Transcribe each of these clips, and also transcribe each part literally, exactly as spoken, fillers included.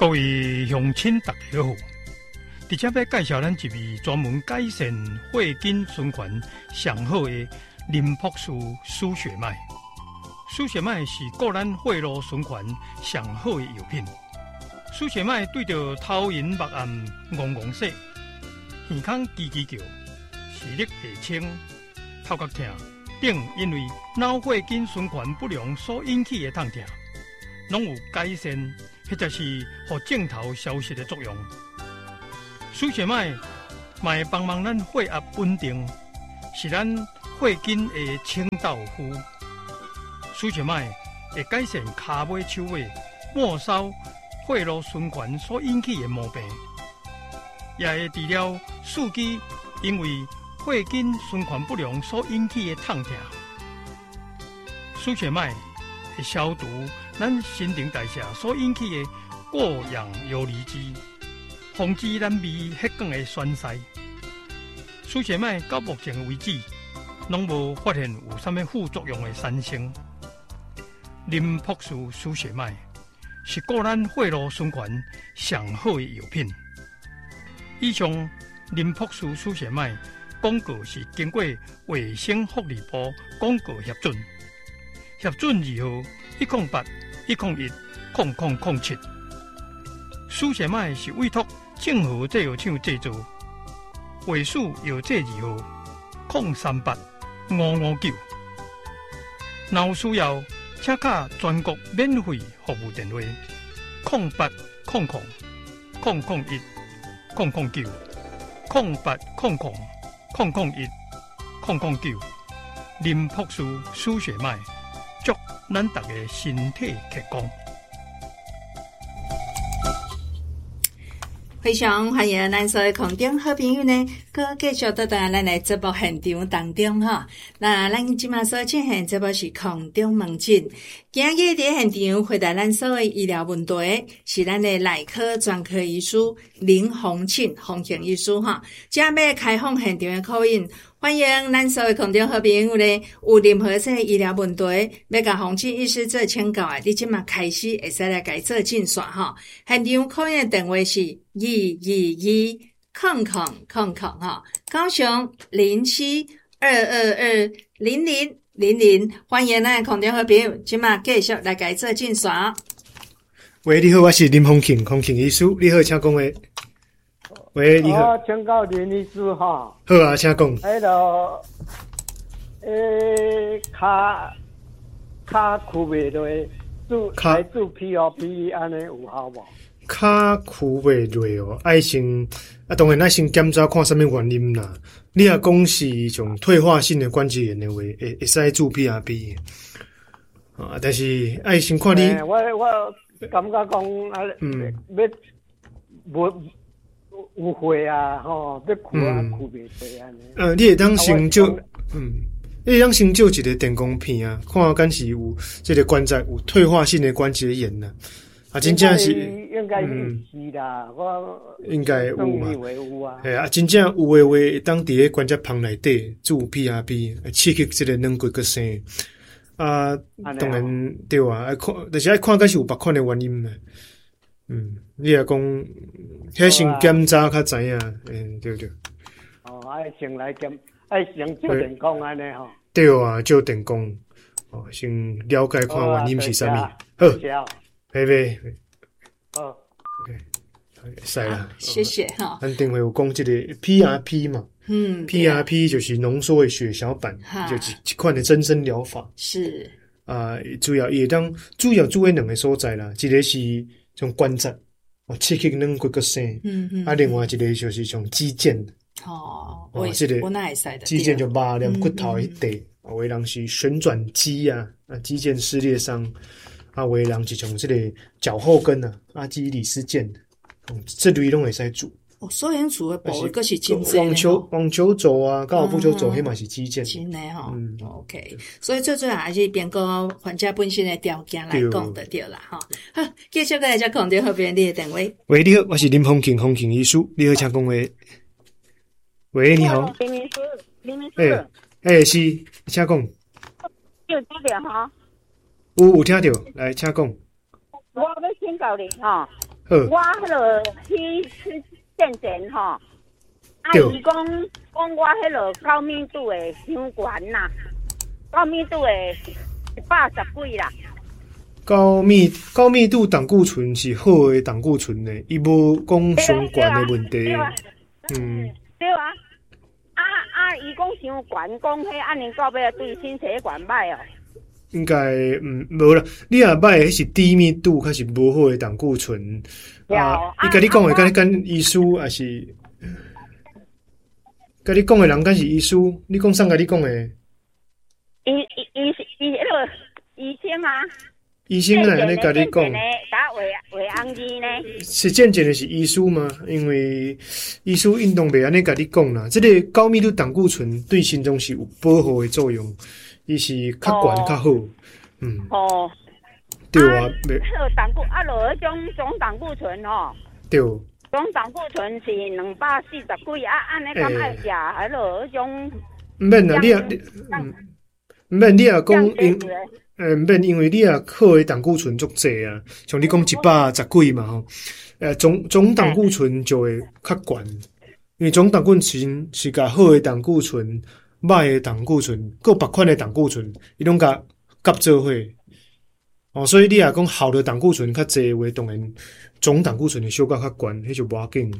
各位乡亲，大家好！伫这要介绍咱一味专门改善血筋循环上好的林朴素输血麦。输血麦是顾咱血路循环上好的药品。输血麦对着头晕目暗、戆戆说、耳孔叽叽叫、视力下清、头壳痛等，因为脑血筋循环不良所引起的痛痛，拢有改善或者是互症头消失的作用。输血麦嘛会帮忙咱血压稳定，是咱血筋的清道夫。输血麦会改善骹尾、手尾、末梢血路循环所引起的毛病，也会治疗四肢因为血筋循环不良所引起的痛痛。输血麦会消除咱新陈代谢所引起的过氧游离基，防止咱胃血管的栓塞。输血麦到目前为止，拢无发现有啥物副作用的产生。林朴素输血麦是顾咱血路循环上好的药品。以上林朴素输血麦广告是经过卫生福利部广告核准，核准二号一零八一零一零零零七。输血麦是委托正和制药厂制作，卫数药剂二号零三八五五九。若有需要，请打全国免费服务电话零八零零零零一零零九零八零零零零一零零九。林朴素输血麦，祝咱大家身体健康。 非常欢迎咱所有空中好朋友呢，搁继续倒来咱的节目现场当中哈。那咱即马所进行节目是空中门诊，今日伫现场回答咱所有医疗问题，是咱的内科专科医师林宏庆宏庆医师哈。今日要开放现场的口音，欢迎咱所有空中好朋友呢，有任何些医疗问题要甲宏庆医师做请教的，你即马开始会使来甲伊做诊线哈。现场口音的电话是二二二空空空空哈，高雄零七二二二零零零零，欢迎咱空中好朋友，即马继续来改做诊线。 喂，你好，我是林宏庆，宏庆医师，你好，请讲话。喂，你好， 哦，请教林医师哈。 好啊，请讲。 迄个，诶，骹骹跍袂落，注来注 P O P 安尼有效无？ 骹跍袂落哦，爱先啊，当然爱先检查看啥物原因啦。你若讲是种退化性的关节炎的话，会会使注 P R P 啊，但是爱先看你。 我我感觉讲啊，嗯，要无。有血啊，吼，要跍啊，跍袂落安尼。 呃，你会当先照，嗯，你会当先照一个电光片啊，看敢是有这个关节有退化性的关节炎呐。啊，真正是应该是是啦，我应该有嘛， 有啊。 系啊，真正有诶话，会当伫个关节旁内底注 P R P， 刺激这个软骨骨生。啊，当然对啊，爱看，但是爱看敢是有别款的原因嘛。嗯，你若讲，迄先检查较知影，嗯，对对。 哦，爱先来检，爱先照电光安尼吼。 对啊，照电光，哦，先了解看原因是啥物。好，拜拜。 好 ，OK， 使啦。 谢谢哈。 咱定会有讲这个 P R P 嘛， 嗯 ，P R P 就是浓缩的血小板，就是一款的增生疗法。 是。 啊，主要也当主要做诶两个所在啦，一个是种关节，哦，刺激软骨骨生，嗯嗯，啊，另外一个就是种肌腱， 哦， 哦，这个肌腱就肉连骨头迄块，啊，有的人是旋转肌啊，啊，肌腱撕裂伤，啊，有的人是从这个脚后跟啊，阿基里斯腱，嗯，这类拢会使做。 哦，所以主的部位佫是真济网球网球肘啊，高尔夫球肘，迄嘛是肌腱。 真诶吼，嗯 ，OK， 所以最主要还是变个患者本身的条件来讲就对啦，吼。好，继续来只空中后边你的电话。 喂，你好，我是林宏庆，宏庆医师，你好，请讲话。喂，你好。 林医师，林医师。 诶，诶，是，请讲。 有听到哈？ 有有听到，来，请讲。 我要请教你哈。 我迄落去去见见吼，啊，伊讲讲我迄落高密度的伤悬啦，高密度的一百十几啦。 高密高密度胆固醇是好的胆固醇呢，伊无讲伤悬的问题。嗯， 对啊。啊啊！伊讲伤悬，讲迄安尼到尾对心血管歹哦。 应该嗯无啦，你若歹迄是低密度，还是无好的胆固醇啊？伊甲你讲的，甲你跟医师还是？甲你讲的人敢是医师？你讲啥甲你讲的？ 医医医医迄个医生啊？ 医生来安尼甲你讲？ 打胃胃安医呢？ 是渐渐的是医师吗？因为医师运动袂安尼甲你讲啦。这个高密度胆固醇对心脏是有保护的作用，伊是较悬较好。嗯。哦。对啊， 袂。迄胆固啊，落迄种总胆固醇吼。 对。 总胆固醇是两百四十几啊，安尼敢爱食迄落迄种。 毋免啦，你也嗯，毋免你也讲因。呃，免，因为你啊好的胆固醇足济啊，像你讲一百十几嘛吼，呃总总胆固醇就会较悬，因为总胆固醇是甲好的胆固醇、歹的胆固醇、各别款的胆固醇，伊拢甲夹做伙。哦，所以你啊讲好的胆固醇较济话，当然总胆固醇的小可较悬，迄就无要紧。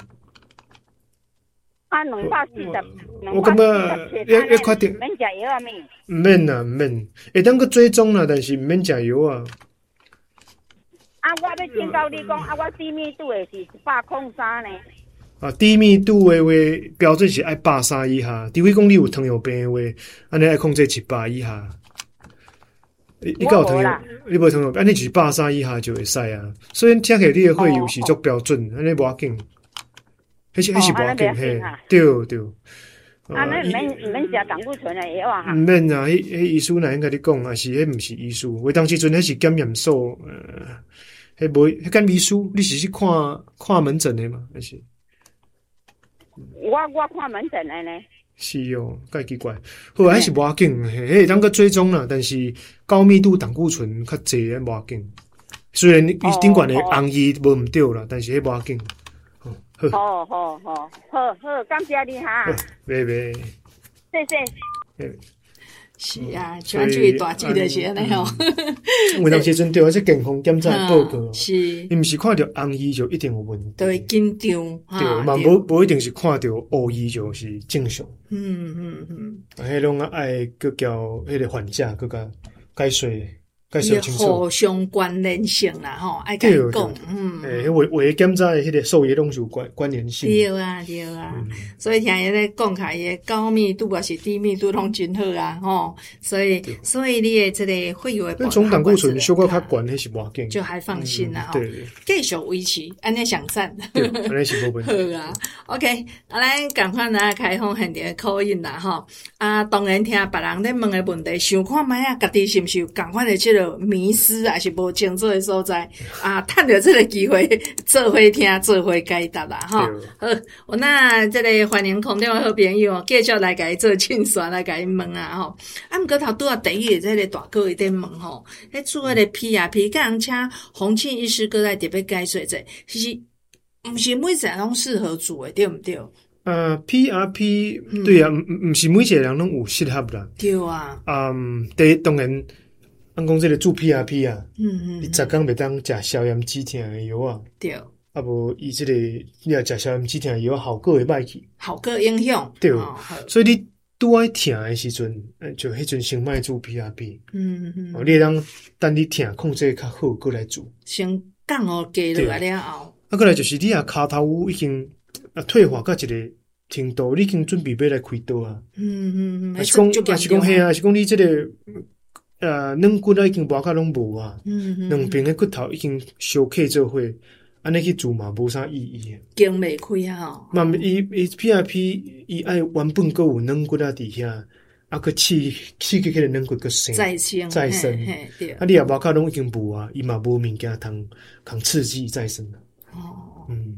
啊，两百四十， 我感觉要要确定。 免食药啊咪？ 毋免啊，毋免，会当去追踪啦，但是毋免食药啊。 啊，我要请教你讲，啊，我低密度的是一百零三呢。 啊，低密度的话，标准是爱百三以下。除非讲你有糖尿病的话，安尼爱控制一百以下。你你有糖尿，你无糖尿病，安尼就是百三以下就会使啊。所以听起来你的血油是足标准，安尼无要紧。迄是迄是无要紧嘿，对对。 啊，那毋免毋免食胆固醇的药啊？ 毋免啊，迄迄医师哪样甲你讲啊？是迄毋是医师？为当时阵迄是检验所，呃，迄无迄间医师，你是去看看门诊的嘛？还是？ 我我看门诊的呢。 是哦，介奇怪。好，还是无要紧，迄当个追踪啦。但是高密度胆固醇较济，无要紧。虽然伊顶悬的红字无毋对啦，但是迄无要紧。 好好好好好，感谢你哈。 袂袂， 谢谢。 是啊，全注意大记的是安尼吼。 有当时阵对迄健康检查报告， 是， 你毋是看到红字就一定有问题， 都会紧张。 对，嘛无无一定是看到乌字就是正常。 嗯嗯嗯， 迄拢爱搁叫迄个患者搁甲解说。 伊互相关联性啦，吼，爱甲伊讲，嗯， 诶，迄胃胃检查诶，迄个数也拢是有关关联性。 对啊，对啊，嗯、所以听伊咧讲起伊高密度啊是低密度拢真好啊，吼，所以所以你诶这个会有诶， 那总胆固醇小可较悬，迄是无要紧， 就还放心啦，吼、 嗯，对， 继续维持，安尼上善， 对，安尼是无问题。 好啊 ，OK， 啊，咱赶快来开放现场考验啦，吼，啊，当然听别人咧问诶问题，想看卖啊，家己是毋是有共款诶即个迷思还是无清楚的所在啊，趁着这个机会做伙听做伙解答啦哈。好，我那这个欢迎空中的好朋友继续来甲伊做清算来甲伊问啊吼。啊，毋过头拄啊第一个这个大哥伊在问吼，迄做迄个 P R P， 甲人请洪庆医师搁来特别解说者，其实毋是每一个人拢适合做的，对毋对？ 呃 ，P R P、嗯、对啊，毋毋是每一个人拢有适合啦。 对啊。 嗯，第当然。按讲这个做 P R P 啊， 嗯嗯， 你十天袂当食消炎止痛的药啊， 对， 啊无伊这个你若食消炎止痛的药，效果会歹去， 效果影响， 对，哦、所以你拄爱痛的时阵，就迄阵先莫做 P R P， 嗯嗯， 哦，你当等你痛控制较好，过来做， 先降哦低落来了后， 啊，过来就是你啊骹头已经啊退化到一个程度，你已经准备要来开刀啊， 嗯嗯嗯， 还是讲还是讲嘿啊，还是讲你这个。呃，软骨啊已经无甲拢无啊， 嗯嗯， 两边的骨头已经相克做伙，安尼去做嘛无啥意义。 经袂开啊吼。 嘛，伊伊 P R P 伊爱原本佫有软骨啊伫遐，啊佫刺刺激迄个软骨佫生再生再生， 对。 啊，你也无甲拢已经无啊，伊嘛无物件通通刺激再生啊。 哦， 嗯，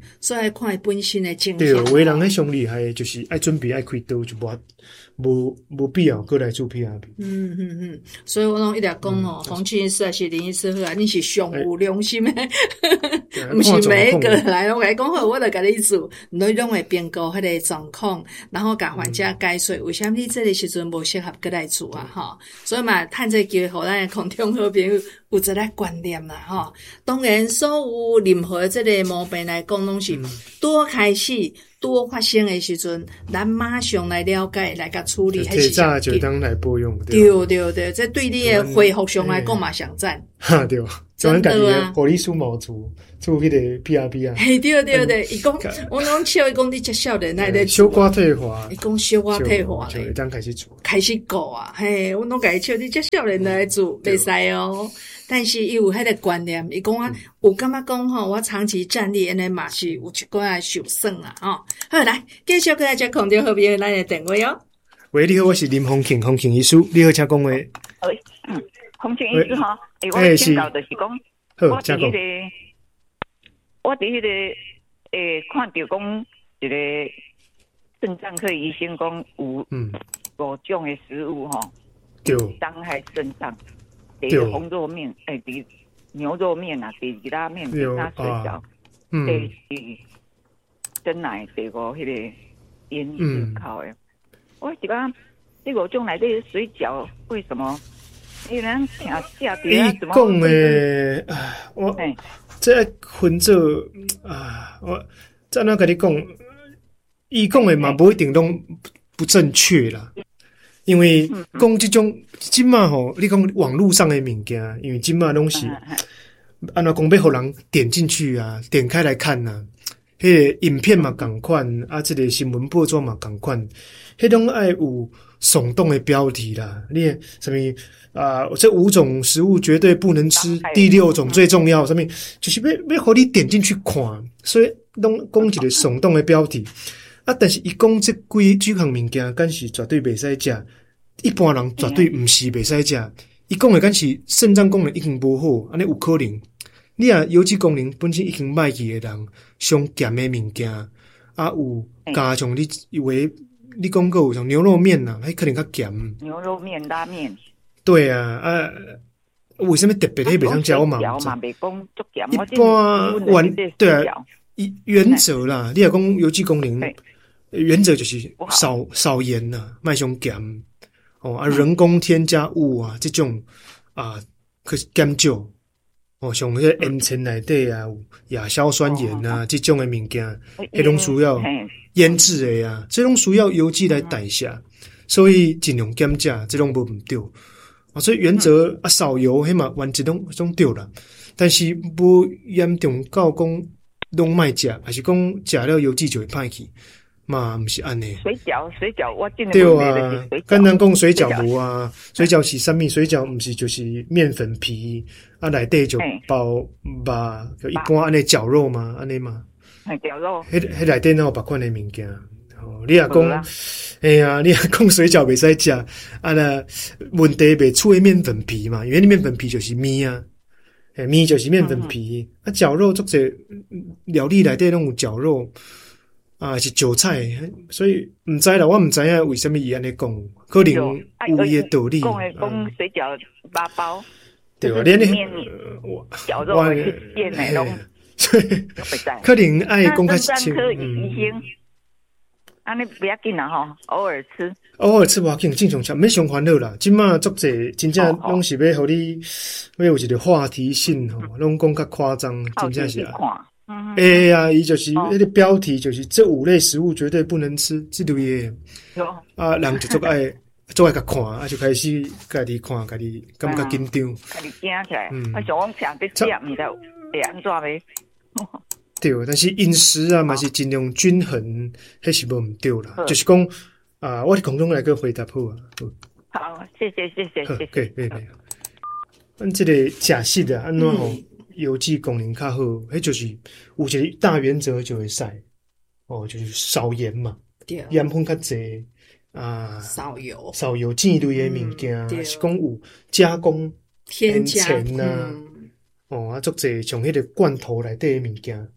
所以看伊本身的精神。 对，有的人迄上厉害，就是爱准备爱开刀，就无无无必要过来做 P R P。 嗯嗯嗯，所以我拢一直讲哦，洪庆医师还是林医师好啊，你是上有良心的，不是每一个来拢来讲好，我就甲你做，你拢会评估迄个状况，然后甲患者解说为什么你这个时阵无适合过来做啊？哈，所以嘛，趁这机会，互咱的空中好朋友有一个观念啦，哈。当然，所有任何这个毛病来讲，拢是多开始。多发生的时阵，咱马上来了解，来甲处理，还是提早就当来保养。 对对对，这对你的恢复上来讲嘛上赞。 哈对，真的啊！护理师冇做做迄个 P R P 啊。 嘿对对对，伊讲我拢笑伊讲你这少年来咧小可退化， 伊讲小可退化咧，就当开始做， 开始搞啊！嘿，我拢甲伊笑你这少年来做，袂使哦。但是伊有迄个观念，伊讲我有感觉讲吼，我长期站立安尼嘛是有一寡仔受损啦吼。好，来继续过来接空中好朋友咱的电话哦。 喂，你好，我是林凤庆，凤庆医师，你好，请讲话。 喂，嗯，凤庆医师哈，诶，我请教就是讲，我伫迄个，我伫迄个诶，看到讲一个肾脏科医生讲有嗯五种的食物吼，对，伤害肾脏。第一红肉面，诶、欸，第牛肉面啊，第二拉面，第三水饺，嗯，第四蒸奶，第五迄个腌制烤诶。我是讲，这五种内底水饺为什么？有人听下底啊？怎么？ 讲诶，我这分做啊，我再那跟你讲，伊讲诶嘛，不一定拢不正确啦。因为讲这种今嘛吼，你讲网络上的物件，因为今嘛拢是按照讲要互人点进去啊，点开来看呐、啊，迄个影片嘛同款啊，这个新闻报纸嘛同款，迄种爱有耸动的标题啦，你什么啊？这五种食物绝对不能吃，第六种最重要，什么就是要要互你点进去看，所以拢讲一个耸动的标题。啊！但是伊讲这几几项物件，敢是绝对袂使食。一般人绝对毋是袂使食。伊讲诶，敢是肾脏功能已经无好，安尼有可能。你啊，油脂功能本身已经歹去诶人，上咸诶物件，啊有加上你以为你讲过有像牛肉面呐，迄可能较咸。 牛肉面、拉面。 对啊，啊，为什么特别迄袂当食我嘛？一般原对啊，原则啦，你若讲油脂功能。原则就是少少盐呐，卖上咸哦啊，人工添加物啊，这种啊，可是减少哦，像迄个烟尘内底啊，亚硝酸盐啊，这种的物件，迄种需要腌制的啊，这种需要油脂来代谢，所以尽量减食，这种无唔对啊。所以原则啊，少油，迄嘛完这种种对啦，但是不严重到讲拢卖食，还是讲食了油脂就会歹去。嘛，毋是安尼。 水饺，水饺，我真的对啊。简单讲水饺无啊，水饺是啥物？水饺毋是就是面粉皮啊，内底就包肉，就一般安尼绞肉嘛，安尼嘛。 系绞肉。 迄迄内底哪有别款的物件？哦，你若讲，哎呀，你若讲水饺袂使食，啊那问题袂出面粉皮嘛，因为你面粉皮就是面啊，诶，面就是面粉皮，啊绞肉做者料理内底拢有绞肉。啊，是韭菜，所以唔知啦，我唔知影为什么伊安尼讲，可能有伊的道理。 讲诶，讲水饺八包， 对啊，连面绞肉面内容， 可能爱讲较清。医生，安尼不要紧啦吼，偶尔吃， 偶尔吃无要紧，正常吃，免伤烦恼啦。即马足济真正拢是要互你，要有一个话题性吼，拢讲较夸张，真正是啊。哎呀，伊就是那个标题，就是这五类食物绝对不能吃，这类的。啊，人就做爱做爱甲看，啊就开始家己看，家己感觉紧张， 家己惊起来。我想讲吃得食，毋知会安怎呗？ 对，但是饮食啊嘛是尽量均衡，迄是无毋对啦。就是讲啊，我伫空中来个回答好啊。 好，谢谢谢谢谢谢。 可以可以可以。咱这个假设的安怎吼？油脂功能较好，迄就是有一个大原则就会使哦，就是少盐嘛，盐分较济啊， 少油， 少油煎类的物件，还是讲有加工添加啊，哦啊，足济像迄个罐头内底的物件，迄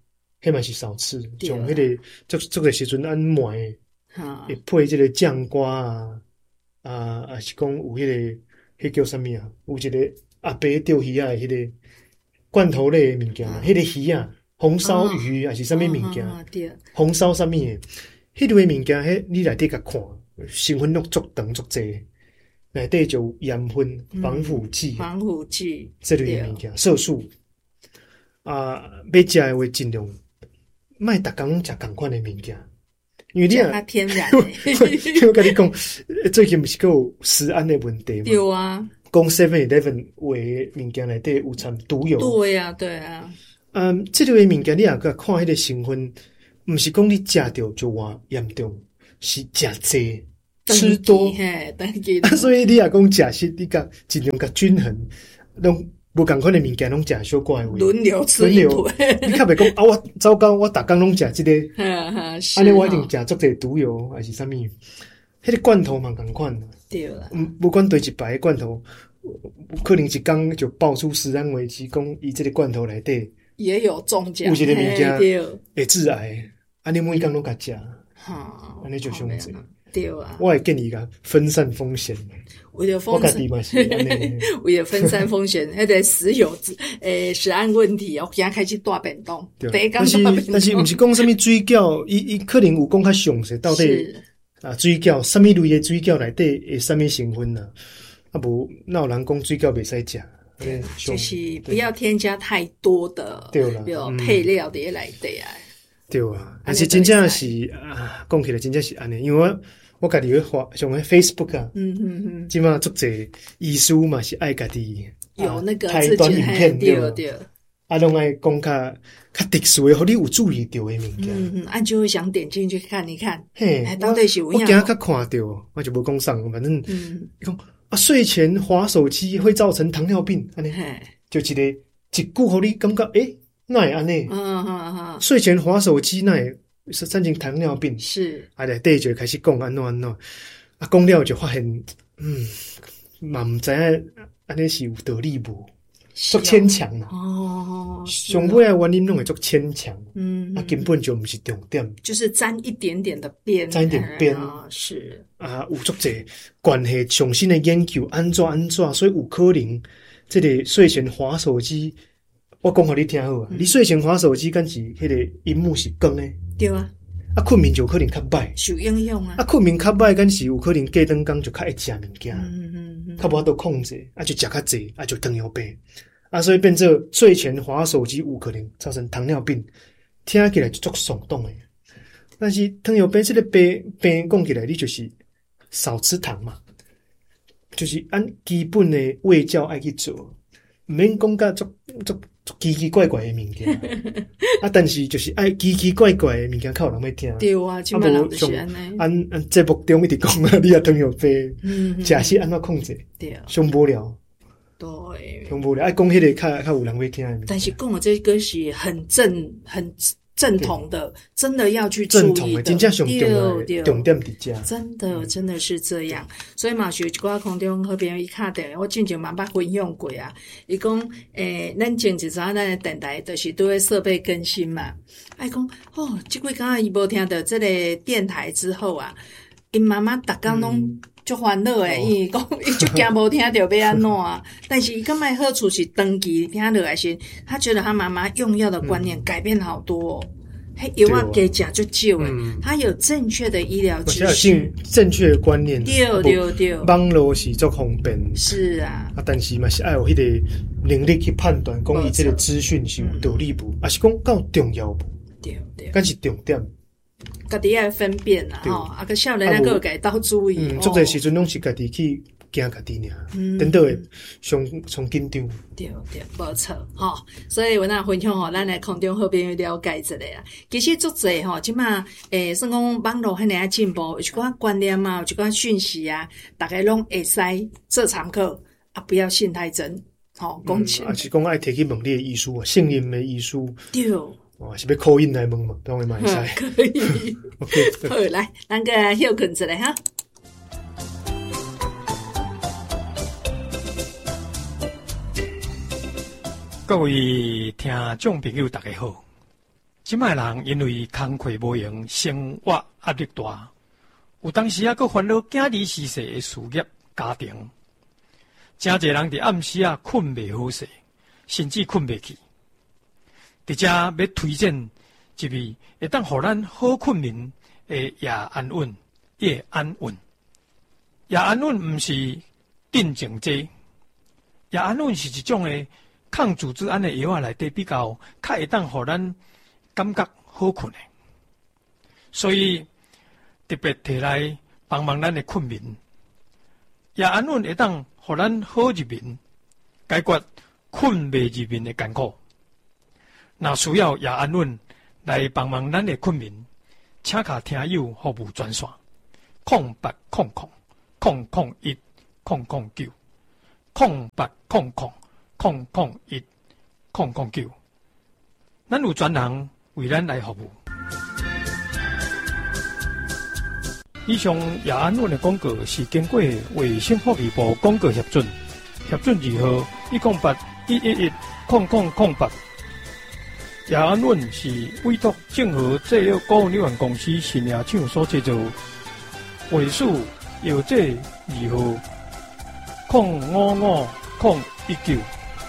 迄嘛是少吃，像迄个这这个时阵按糜，会配迄个酱瓜啊，啊啊是讲有迄、那个迄叫啥物啊？有一个阿伯钓鱼啊，迄个罐头类的物件，迄、嗯、个鱼啊，红烧鱼还、哦、是啥物物件？哦哦、红烧啥物的？迄类物件，迄你内底甲看，成分拢足长足济，内底就有盐分、防腐剂、 嗯、防腐剂这类的物件，色素啊，要食的话尽量。卖逐工食共款的物件，因为你啊， 天然的。我跟你讲，最近不是有食安的问题嘛？ 有啊， 讲 Seven Eleven 为物件内底有掺毒油。 对啊，对啊。 嗯，这类物件你也个看迄个成分，不是讲你食着就话严重，是食济吃多。 嘿， 啊，所以你也讲食食，你甲尽量甲均衡，拢。无共款的物件拢食小可的位， 轮流吃一顿。 你较袂讲啊！我糟糕，我逐工拢食即个，安尼我一定食足侪毒油还是啥物？迄个罐头嘛共款。 对啦， 嗯，不管对一排的罐头，可能一工就爆出食安危机，讲伊即个罐头内底也有中奖， 有一个物件会致癌，安尼每工拢甲食， 哈， 安尼就伤济。 对啊， 我会建议甲分散风险。 为了风险，为了分散风险，迄个石油诶食安问题哦，现在开始大变动。 第一但是但是，毋是讲什么水饺，伊伊可能有讲较详细，到底啊水饺什么类的水饺内底会什么成分啊？啊无，那有人讲水饺袂使食， 就是不要添加太多的有配料伫内底啊。 对啊，但是真正是啊，讲起来真正是安尼，因为我。我家己咧发上喺 Facebook 啊， 嗯嗯嗯， 即马足侪医师嘛是爱家己有那个拍短影片对对， 啊，拢爱讲较较特殊的，互你有注意到的物件， 嗯嗯，啊就会想点进去看一看， 嘿， 到底是有影。 我今日较看到，我就无讲啥，反正嗯，讲啊睡前滑手机会造成糖尿病，安尼，就一个一句互你感觉诶，哪会安尼？ 嗯嗯嗯， 睡前滑手机哪会？是产生糖尿病是， 啊，内底就开始讲安怎安怎，啊，讲了就发现，嗯，嘛毋知影安尼是有道理无，足牵强啦。 哦， 上尾啊原因拢会足牵强， 嗯， 啊，根本就毋是重点， 就是沾一点点的边， 沾一点边， 啊，是啊，有足侪关系，上新的研究安怎安怎，所以有可能，这个睡前滑手机，我讲互你听好啊，嗯、你睡前滑手机，敢是迄个荧幕是光诶。 对啊， 啊困眠就可能较歹， 受影响啊。 啊困眠较歹，敢是有可能过顿工就较爱食物件， 嗯嗯嗯， 较无法度控制，啊就食较济，啊就糖尿病，啊所以变做睡前滑手机有可能造成糖尿病，听起来就足耸动诶。但是糖尿病这个病病讲起来，你就是少吃糖嘛，就是按基本的卫教爱去做，毋免讲甲足足。奇奇怪怪的物件啊，但是就是爱奇奇怪怪的物件，较有人要听。 对啊，即摆人就是安尼。 按按节目中一直讲啊，你也糖尿病，嗯，食食安怎控制？ 对啊， 上无聊。 对， 上无聊。爱讲迄个较较有人要听的。 但是讲的这个是很正很正统的，真的要去注意的。 正统的，真正上重要的重点伫遮。 真的真的是这样，所以嘛是有一寡空中好朋友伊敲电话，我之前嘛捌分享过啊。伊讲诶，咱前一阵咱的电台就是都会设备更新嘛，爱讲哦，即几工伊无听到这个电台之后啊，因妈妈逐工拢足烦恼诶，因为讲伊就惊无听到要安怎啊。但是伊感觉好处是长期听落来时，他觉得他妈妈用药的观念改变好多哦。嘿，药啊加食足少诶，他有正确的医疗知识， 正确的观念， 对对对， 网络是足方便， 是啊， 啊，但是嘛是爱有迄个能力去判断，讲伊这个资讯是有道理无，还是讲够重要无？ 对对， 敢是重点。 家己要分辨啦，吼，啊个少年那个家到注意， 嗯，足侪时阵拢是家己去惊家己尔，等到会上上紧张。 对对，无错，吼，所以阮那分享吼，咱来空中好朋友了解一下啦。其实足侪吼，即马诶，算讲网络遐尔啊进步，有一寡观念啊，有一寡讯息啊，大家拢会使做参考啊，不要信太真，吼，讲起。 啊，是讲爱摕去问你的医师啊，信任的医师。 对。 哦，是要 call in 来问嘛？当然嘛，会使。 可以。OK， 好，来，咱个休困一下哈。 各位听众朋友，大家好， 即摆人因为工课无用，生活压力大，有当时啊，佫烦恼囝儿逝世的事业、家庭，真侪人伫暗时啊困袂好势，甚至困袂去。伫遮要推荐一味会当互咱好困眠的夜安稳、夜安稳。夜安稳毋是镇静剂，夜安稳是一种的抗组织胺的药啊，内底比较较会当互咱感觉好困的，所以特别摕来帮忙咱的困眠。夜安稳会当互咱好入眠，解决困袂入眠的艰苦。若需要夜安稳来帮忙咱的困眠，请卡听友服务专线：空八空空空空一空空九空八空空空空一空空九。咱有专人为咱来服务。以上夜安稳的广告是经过卫生福利部广告核准，核准字号一零八一一一空空空八。夜安稳是委托正和制药股份有限公司新亚厂所制造，卫数药剂字号零五五零一九。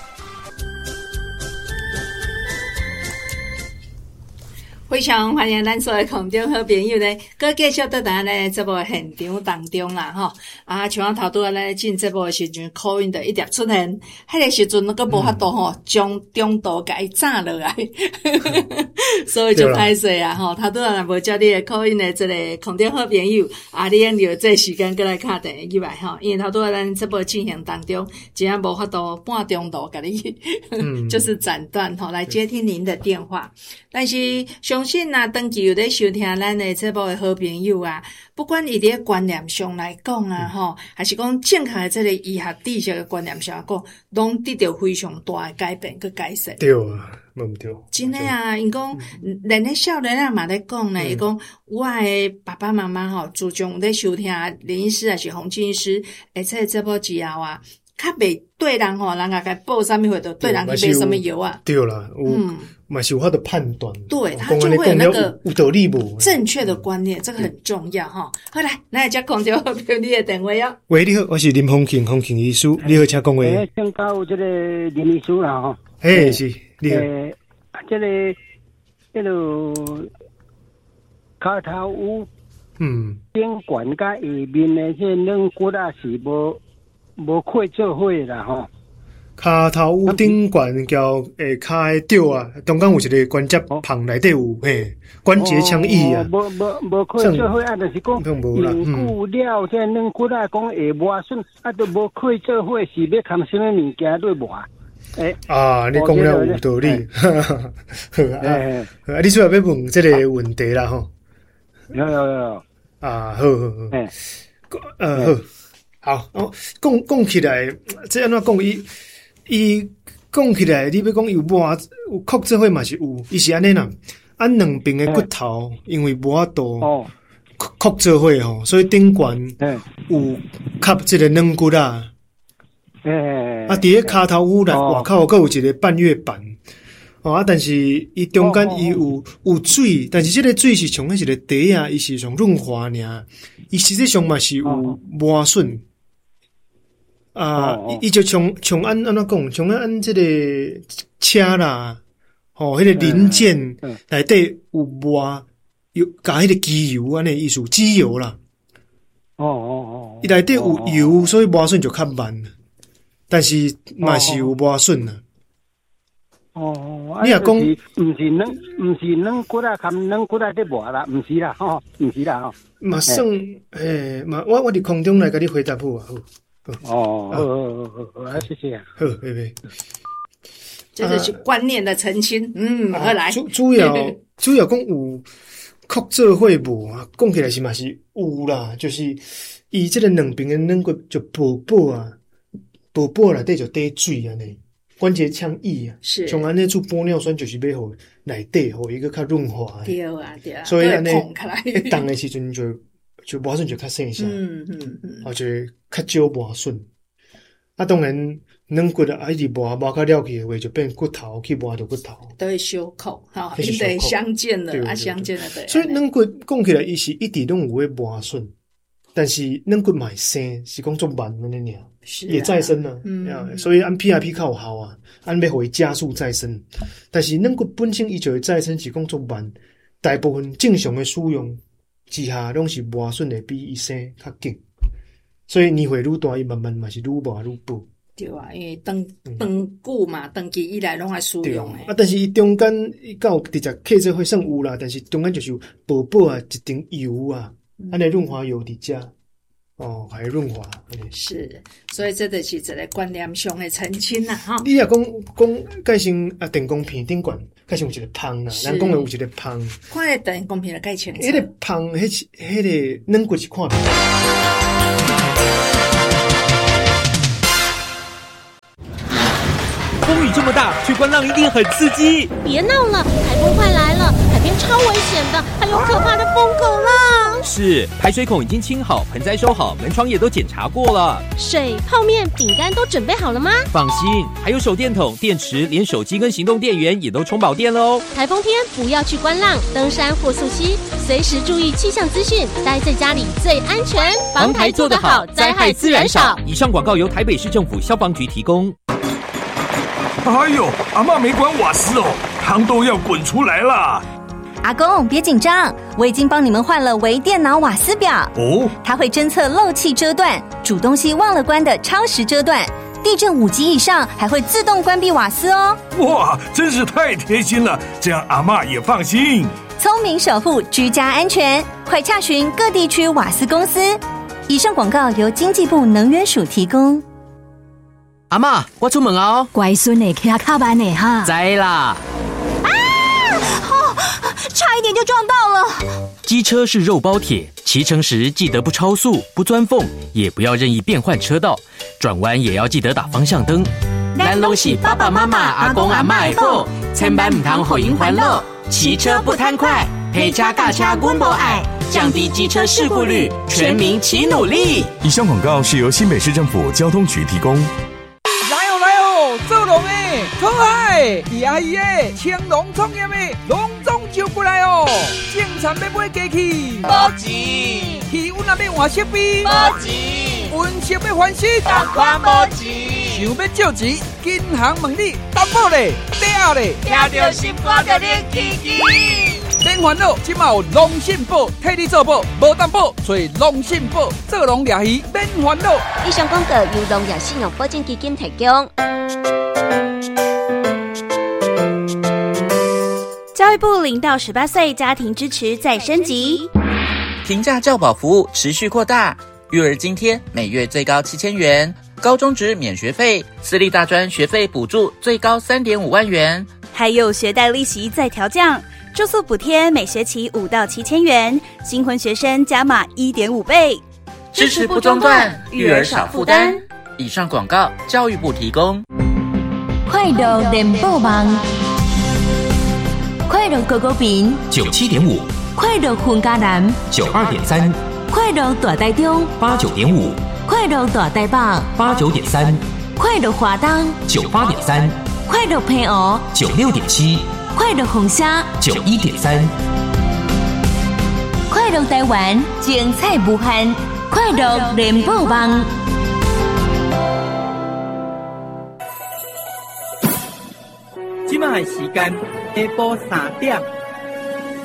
非常欢迎咱所有空中好朋友呢，佮继续在咱呢这部现场当中啦，吼啊，像我头拄仔咧进这部时阵 ，call in 的一直出现，迄个时阵那个无法度吼，将中途甲伊炸落来，所以就歹势啊，吼头拄仔若无叫你的 call in 的这个空中好朋友，啊，你用着这时间过来敲电话入来吼，因为头拄仔咱这部进行当中，真正无法度半中途甲你，就是斩断吼，来接听您的电话，但是相信啊，长期有咧收听咱的节目的好朋友啊，不管伊伫观念上来讲啊，吼、嗯，还是讲正确的这个医学知识的观念上来讲，拢得到非常大的改变佮改善。 对啊，冇唔对。 真诶啊，因讲连咧少年啊嘛咧讲呢，伊讲、嗯、我的爸爸妈妈吼，自从咧收听林医师还是洪金医师，而且节目之后啊。较袂对人吼，人家甲报啥物货都对人去买什么药啊？ 对啦，有嘛是有法度判断。 对，他就会有那个有道理无正确的观念，这个很重要哈。好来，来接空调朋友你的电话哟。 喂，你好，我是林丰庆，丰庆医师，你好，请讲话。 诶，请教这个林医师啦吼。 诶，是，你好。 诶，这个这个骹头有嗯，顶管甲下面的这软骨啊是无。无开做伙啦吼， 骹头有顶管交诶骹诶吊啊，中间有一个关节旁内底有嘿关节腔液啊。 无无无开做伙啊，就是讲用久了这软骨啊，讲会磨损，啊都无开做伙，是要含什么物件对磨？诶啊，你讲了有道理，好啊，啊，你主要要问这个问题啦吼。 有有有啊，好好好，诶，呃好。好，哦，讲讲起来，这安怎讲？伊伊讲起来，你要讲有磨有壳做伙嘛是有，伊是安尼啦。按两边的骨头，因为无法度壳做伙吼，所以顶管有卡这个软骨啦。啊，伫咧骹头污内外口佫有一个半月板。哦啊，但是伊中间伊有有水，但是这个水是从迄一个底啊，伊是从润滑尔，伊实际上嘛是有磨损。啊，伊、哦、就像像按安怎讲，像按这个车啦，吼、哦，迄、那个零件内底有磨，有加迄个机油安尼意思，机油啦。 哦哦哦， 伊内底有油，所以磨损就较慢，但是嘛是有磨损啦。 哦，你若讲，毋是软，毋是软骨啊，含软骨啊在磨啦，毋是啦，吼，毋是啦，吼。 嘛算，诶，嘛，我我伫空中来甲你回答好啊，好。 哦，好好好好，谢谢啊， 好，拜拜。 这就是观念的澄清，嗯，好来。 主主要主要讲有壳做伙无啊，讲起来是嘛是有啦，就是伊这个两边的软骨就薄薄啊，薄薄内底就滴水安尼，关节腔液啊， 是像安尼做玻尿酸就是要互内底互伊个较润滑。 对啊对啊， 所以安尼一动的时阵就。就磨损就较细些， 嗯嗯嗯， 或者较少磨损。啊，当然软骨啊，一直磨磨到了去的话，就变骨头去磨到骨头， 都会修口哈，因为相见了啊，相见了对。 所以软骨讲起来，伊是一直拢有会磨损，但是软骨嘛生是讲做慢的那样，也再生了，嗯，所以按 P R P 较有效啊，按要会加速再生，但是软骨本身伊就会再生是讲做慢，大部分正常的使用之下，拢是磨损的比伊生较紧。所以年岁愈大，伊慢慢嘛是愈磨愈补。 对啊，因为长长久嘛，长期以来拢爱使用诶。 啊，但是伊中间伊到直接客做会算有啦，但是中间就是薄薄啊一层油啊，安尼润滑油伫遮。哦，还润滑。 是，所以这就是一个观念上的澄清啦，哈。 你若讲讲改成啊电工片顶管，改成有一个芳啦，咱讲的有一个芳。 看个电工片就改清楚。 迄个芳，迄是迄个软骨是看不到。 风雨这么大，去观浪一定很刺激。 别闹了，台风快来了，海边超危险的，还有可怕的疯狗浪。 是，排水孔已经清好，盆栽收好，门窗也都检查过了。 水、泡面、饼干都准备好了吗？ 放心，还有手电筒、电池，连手机跟行动电源也都充饱电了哦。 台风天不要去观浪、登山或溯溪，随时注意气象资讯，待在家里最安全。 防台做得好，灾害自然少。以上广告由台北市政府消防局提供。 哎呦，阿嬷没关瓦斯哦，汤都要滚出来了。 阿公别紧张，我已经帮你们换了微电脑瓦斯表哦， 它会侦测漏气遮断、煮东西忘了关的超时遮断，地震五级以上还会自动关闭瓦斯哦。 哇，真是太贴心了，这样阿嬷也放心。 聪明守护居家安全，快洽询各地区瓦斯公司。以上广告由经济部能源署提供。 阿嬷，我出门哦。 乖孙呢，骑卡班呢哈。 知啦。 啊！哦，差一点就撞到了。 机车是肉包铁，骑乘时记得不超速、不钻缝，也不要任意变换车道，转弯也要记得打方向灯。咱拢是爸爸妈妈、阿公阿嬷的宝，千万唔通互因烦恼。骑车不贪快，陪车驾车阮无爱，降低机车事故率，全民齐努力。 以上广告是由新北市政府交通局提供。 做农的、讨海、伊阿姨的、青农创业的，拢总招过来哦。种田要买机器， 无钱； 气温也要换设备， 无钱； 温室要翻新， 同款无钱。 想要借钱，银行问你担保嘞、嗲嘞， 听到心肝就恁起起。 免烦恼，即马有农信保替你做保，无担保，找农信保做农掠鱼免烦恼。 以上广告由农业信用保证基金提供。教育部零到十八岁家庭支持再升级， 平价教保服务持续扩大，育儿津贴每月最高七千元，高中职免学费，私立大专学费补助最高三点五万元， 还有学贷利息再调降，住宿补贴每学期五到七千元，新婚学生加码一点五倍， 支持不中断，育儿少负担。以上广告教育部提供。 快乐联播网，快乐狗狗饼九七点五， 快乐混家南九二点三， 快乐大台中八九点五， 快乐大台北八九点三， 快乐华东九八点三， 快乐平湖九六点七， 快乐红虾九一点三， 快乐台湾精彩无限，快乐联播网。 现在时间下晡三点